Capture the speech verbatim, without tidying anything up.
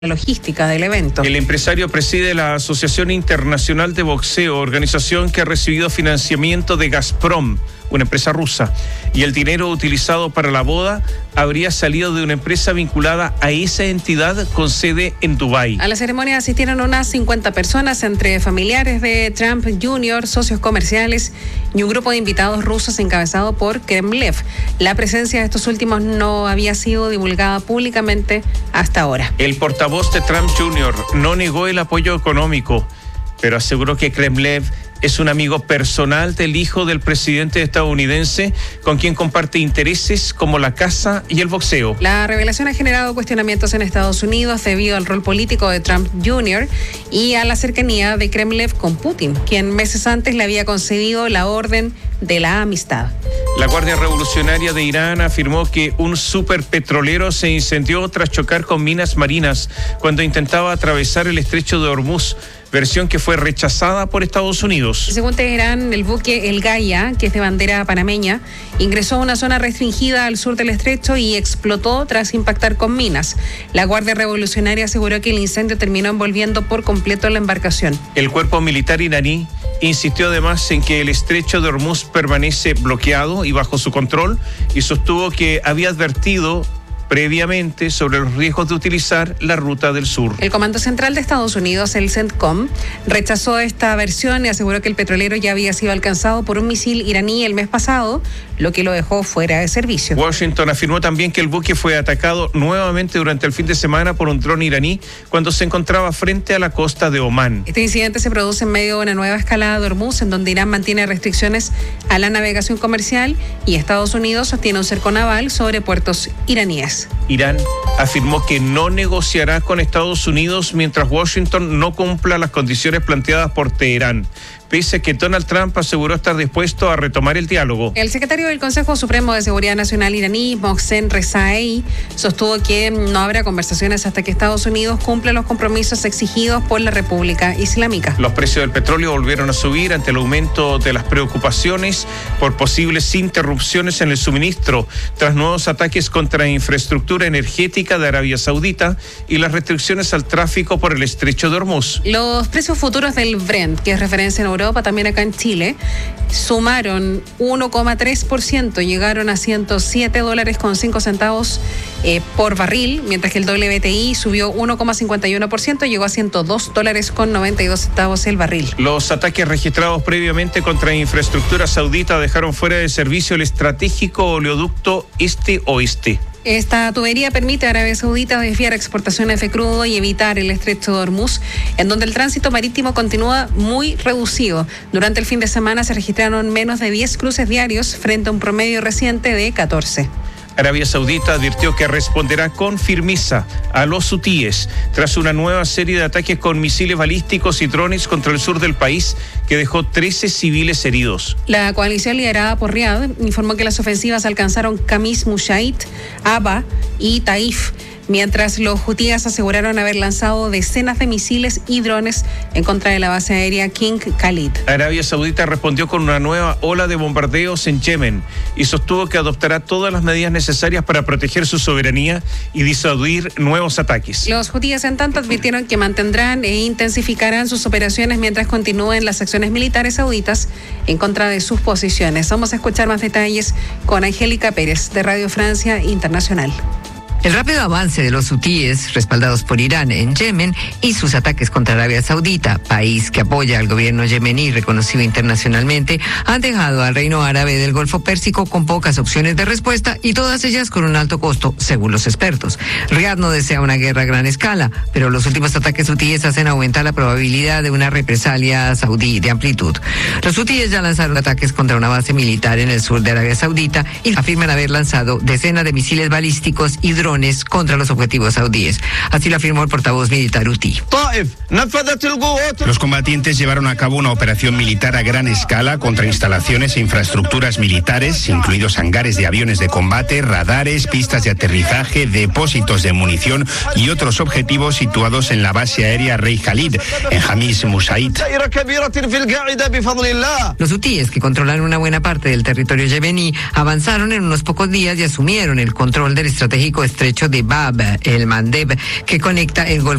la logística del evento. El empresario preside la Asociación Internacional de Boxeo, organización que ha recibido financiamiento de Gazprom, una empresa rusa, y el dinero utilizado para la boda habría salido de una empresa vinculada a esa entidad con sede en Dubái. A la ceremonia asistieron unas cincuenta personas, entre familiares de Trump junior, socios comerciales y un grupo de invitados rusos encabezado por Kremlev. La presencia de estos últimos no había sido divulgada públicamente hasta ahora. El portavoz de Trump junior no negó el apoyo económico, pero aseguró que Kremlev es un amigo personal del hijo del presidente estadounidense, con quien comparte intereses como la caza y el boxeo. La revelación ha generado cuestionamientos en Estados Unidos debido al rol político de Trump junior y a la cercanía de Kremlev con Putin, quien meses antes le había concedido la orden de la amistad. La Guardia Revolucionaria de Irán afirmó que un superpetrolero se incendió tras chocar con minas marinas cuando intentaba atravesar el estrecho de Hormuz, versión que fue rechazada por Estados Unidos. Según Teherán, el buque El Gaia, que es de bandera panameña, ingresó a una zona restringida al sur del estrecho y explotó tras impactar con minas. La Guardia Revolucionaria aseguró que el incendio terminó envolviendo por completo la embarcación. El cuerpo militar iraní insistió además en que el estrecho de Hormuz permanece bloqueado y bajo su control, y sostuvo que había advertido previamente sobre los riesgos de utilizar la ruta del sur. El Comando Central de Estados Unidos, el CENTCOM, rechazó esta versión y aseguró que el petrolero ya había sido alcanzado por un misil iraní el mes pasado, lo que lo dejó fuera de servicio. Washington afirmó también que el buque fue atacado nuevamente durante el fin de semana por un dron iraní cuando se encontraba frente a la costa de Omán. Este incidente se produce en medio de una nueva escalada de Hormuz, en donde Irán mantiene restricciones a la navegación comercial y Estados Unidos sostiene un cerco naval sobre puertos iraníes. Irán afirmó que no negociará con Estados Unidos mientras Washington no cumpla las condiciones planteadas por Teherán, pese a que Donald Trump aseguró estar dispuesto a retomar el diálogo. El secretario del Consejo Supremo de Seguridad Nacional iraní, Mohsen Rezaei, sostuvo que no habrá conversaciones hasta que Estados Unidos cumpla los compromisos exigidos por la República Islámica. Los precios del petróleo volvieron a subir ante el aumento de las preocupaciones por posibles interrupciones en el suministro, tras nuevos ataques contra la infraestructura energética de Arabia Saudita y las restricciones al tráfico por el estrecho de Hormuz. Los precios futuros del Brent, que es referencia en Europa, Europa, también acá en Chile, sumaron uno coma tres por ciento, llegaron a ciento siete dólares con cinco centavos eh, por barril, mientras que el W T I subió uno coma cincuenta y uno por ciento, llegó a ciento dos dólares con noventa y dos centavos el barril. Los ataques registrados previamente contra infraestructura saudita dejaron fuera de servicio el estratégico oleoducto este-oeste. Esta tubería permite a Arabia Saudita desviar exportaciones de crudo y evitar el estrecho de Hormuz, en donde el tránsito marítimo continúa muy reducido. Durante el fin de semana se registraron menos de diez cruces diarios frente a un promedio reciente de catorce. Arabia Saudita advirtió que responderá con firmeza a los hutíes tras una nueva serie de ataques con misiles balísticos y drones contra el sur del país que dejó trece civiles heridos. La coalición liderada por Riad informó que las ofensivas alcanzaron Khamis Mushait, Aba y Taif, mientras los hutíes aseguraron haber lanzado decenas de misiles y drones en contra de la base aérea King Khalid. Arabia Saudita respondió con una nueva ola de bombardeos en Yemen y sostuvo que adoptará todas las medidas necesarias para proteger su soberanía y disuadir nuevos ataques. Los hutíes, en tanto, advirtieron que mantendrán e intensificarán sus operaciones mientras continúen las acciones militares sauditas en contra de sus posiciones. Vamos a escuchar más detalles con Angélica Pérez, de Radio Francia Internacional. El rápido avance de los hutíes, respaldados por Irán en Yemen, y sus ataques contra Arabia Saudita, país que apoya al gobierno yemení reconocido internacionalmente, han dejado al reino árabe del Golfo Pérsico con pocas opciones de respuesta y todas ellas con un alto costo, según los expertos. Riad no desea una guerra a gran escala, pero los últimos ataques hutíes hacen aumentar la probabilidad de una represalia saudí de amplitud. Los hutíes ya lanzaron ataques contra una base militar en el sur de Arabia Saudita y afirman haber lanzado decenas de misiles balísticos y drones contra los objetivos saudíes. Así lo afirmó el portavoz militar hutí. Los combatientes llevaron a cabo una operación militar a gran escala contra instalaciones e infraestructuras militares, incluidos hangares de aviones de combate, radares, pistas de aterrizaje, depósitos de munición y otros objetivos situados en la base aérea Rey Khalid, en Khamis Mushait. Los hutíes, que controlan una buena parte del territorio yemení, avanzaron en unos pocos días y asumieron el control del estratégico estrecho estrecho de Bab el Mandeb, que conecta el Golfo